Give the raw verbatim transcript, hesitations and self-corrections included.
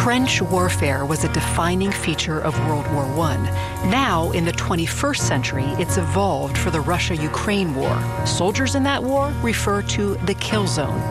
Trench warfare was a defining feature of World War One. Now, in the twenty-first century, it's evolved for the Russia-Ukraine war. Soldiers in that war refer to the kill zone.